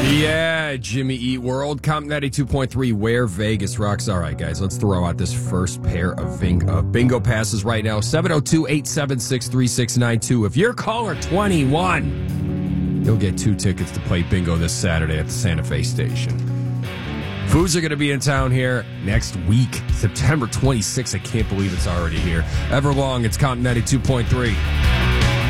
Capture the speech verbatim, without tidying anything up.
Yeah, Jimmy Eat World, Comp ninety-two point three, where Vegas rocks. All right, guys, let's throw out this first pair of bingo, of bingo passes right now. seven oh two, eight seven six, three six nine two. If you're caller twenty-one, you'll get two tickets to play bingo this Saturday at the Santa Fe station. Foos are going to be in town here next week, September twenty-sixth. I can't believe it's already here. Everlong, it's Comp ninety-two point three.